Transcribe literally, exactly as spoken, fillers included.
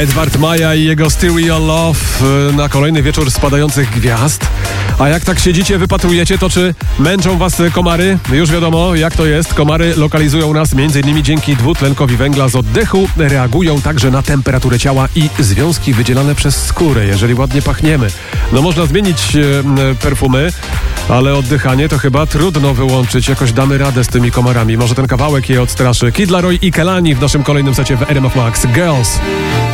Edward Maja i jego Stereo Love na kolejny wieczór spadających gwiazd. A jak tak siedzicie, wypatrujecie, to czy męczą was komary? Już wiadomo, jak to jest. Komary lokalizują nas m.in. dzięki dwutlenkowi węgla z oddechu. Reagują także na temperaturę ciała i związki wydzielane przez skórę, jeżeli ładnie pachniemy. No można zmienić e, perfumy, ale oddychanie to chyba trudno wyłączyć. Jakoś damy radę z tymi komarami. Może ten kawałek je odstraszy. Kid Laroi i Kelani w naszym kolejnym secie w R M F Max. Girls.